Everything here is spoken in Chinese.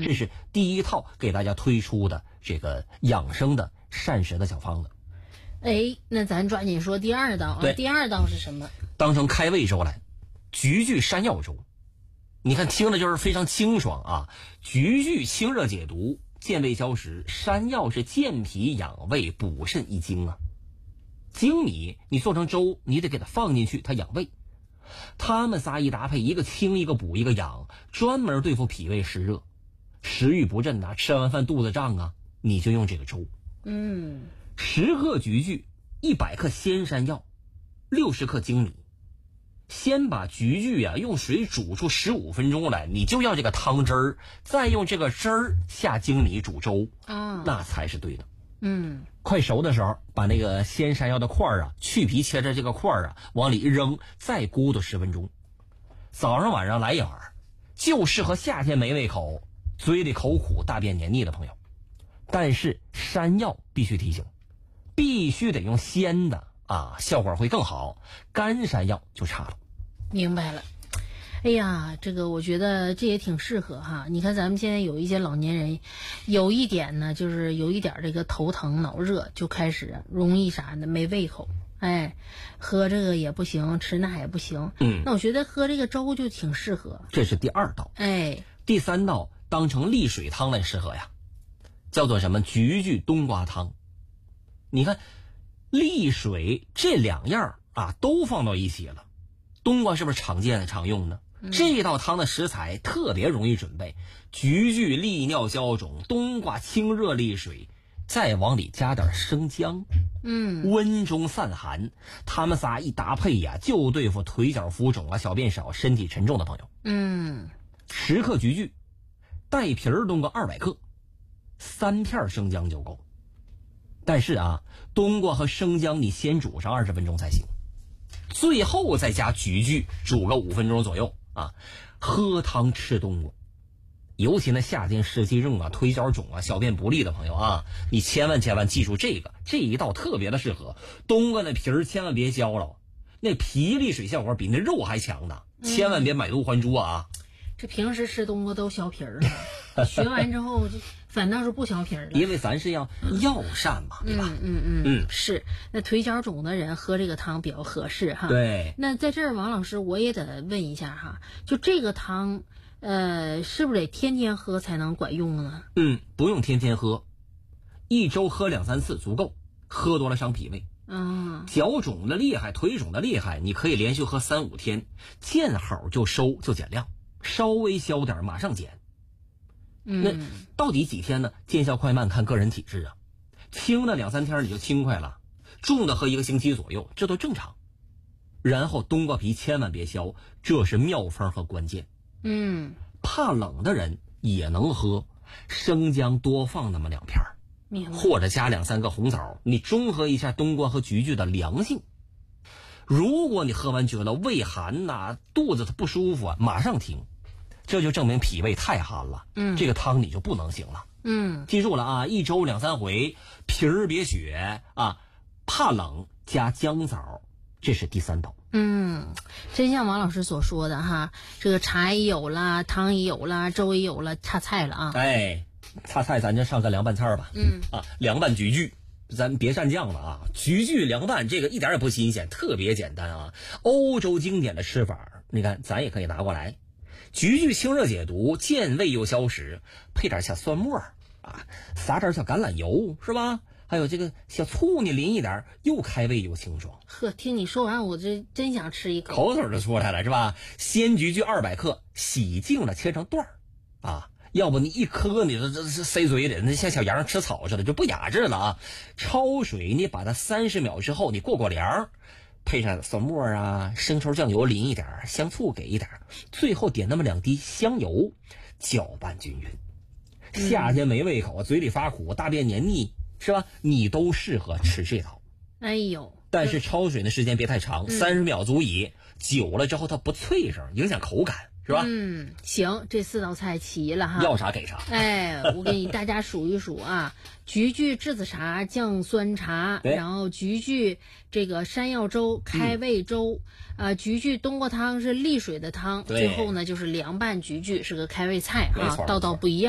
这是第一套给大家推出的这个养生的膳食的小方子。 哎，那咱抓紧说第二道啊。 对， 第二道是什么？ 当成开胃粥来，菊苣山药粥。你看听着就是非常清爽啊。菊苣清热解毒，健胃消食；山药是健脾养胃，补肾益精啊。粳米你做成粥，你得给它放进去，它养胃。它们仨一搭配，一个清一个补一个养，专门对付脾胃湿热、食欲不振吃完饭肚子胀啊，你就用这个粥。10克菊苣，100克鲜山药，60克粳米。先把菊苣用水煮出15分钟来，你就要这个汤汁儿，再用这个汁儿下粳米煮粥啊，那才是对的。快熟的时候，把那个鲜山药的块儿去皮切着这个块儿往里一扔，再咕嘟10分钟。早上晚上来一碗，就适合夏天没胃口、嘴里口苦、大便黏腻的朋友。但是山药必须提醒，必须得用鲜的啊，效果会更好，干山药就差了。 明白了。哎呀，这个我觉得这也挺适合哈。你看咱们现在有一些老年人，有一点呢，就是有一点这个头疼脑热，就开始容易啥呢？没胃口，哎，喝这个也不行，吃那也不行。那我觉得喝这个粥就挺适合。 这是第2道。 哎， 第3道当成利水汤来适合呀，叫做什么？菊苣冬瓜汤。你看，利水这2样都放到一起了。冬瓜是不是常见的、常用的？这道汤的食材特别容易准备，菊苣利尿消肿，冬瓜清热利水，再往里加点生姜，温中散寒。他们仨一搭配就对付腿脚浮肿小便少、身体沉重的朋友。10克菊苣，带皮儿冬瓜200克，3片生姜就够。但是冬瓜和生姜你先煮上20分钟才行，最后再加菊苣煮个5分钟左右喝汤吃冬瓜。尤其那夏天湿气重腿脚肿小便不利的朋友你千万记住这一道特别的适合。冬瓜那皮儿千万别削了，那皮利水效果比那肉还强呢，千万别买椟还珠这平时吃冬瓜都削皮儿了，学完之后反倒是不削皮儿了， 因为咱是要药膳嘛，对吧？ 是。那腿脚肿的人喝这个汤比较合适哈。 对。 那在这儿，王老师我也得问一下哈，就这个汤，是不是得天天喝才能管用呢？ 不用天天喝，1周喝2-3次足够，喝多了伤脾胃。脚肿的厉害，腿肿的厉害，你可以连续喝3-5天，见好就收，就减量，稍微消点马上减。那到底几天呢？见效快慢看个人体质轻的2-3天你就轻快了，重的喝1个星期左右，这都正常。然后冬瓜皮千万别削，这是妙方和关键。怕冷的人也能喝，生姜多放那么2片，或者加2-3个红枣，你中和一下冬瓜和菊苣的凉性。如果你喝完觉得胃寒肚子它不舒服马上停，这就证明脾胃太寒了，这个汤你就不能行了。记住了1周2-3回，皮儿别削怕冷加姜枣，这是第3道。 真像王老师所说的哈，这个茶也有了，汤也有了，粥也有了，差菜了差菜咱就上个凉拌菜吧。凉拌菊苣，咱别蘸酱了菊苣凉拌这个一点也不新鲜，特别简单欧洲经典的吃法，你看咱也可以拿过来。菊苣清热解毒，健胃又消食，配点小蒜末撒点小橄榄油是吧？还有这个小醋你淋一点，又开胃又清爽。 呵，听你说完我这真想吃一口， 口水就出来了是吧？鲜菊苣200克，洗净了切成段要不你一颗你这塞嘴里，那像小羊吃草似的，就不雅致了焯水你把它30秒之后你过凉，配上蒜末生抽酱油淋一点，香醋给一点，最后点那么2滴香油，搅拌均匀。夏天没胃口，嘴里发苦，大便黏腻是吧？你都适合吃这道。 哎呦， 但是焯水的时间别太长，30秒足矣，久了之后它不脆生，影响口感是吧？ 行，这4道菜齐了哈， 要啥给啥。 我给大家数一数菊苣栀子茶降酸茶，然后菊苣这个山药粥开胃粥，菊苣冬瓜汤是利水的汤，最后呢就是凉拌菊苣是个开胃菜道道不一样。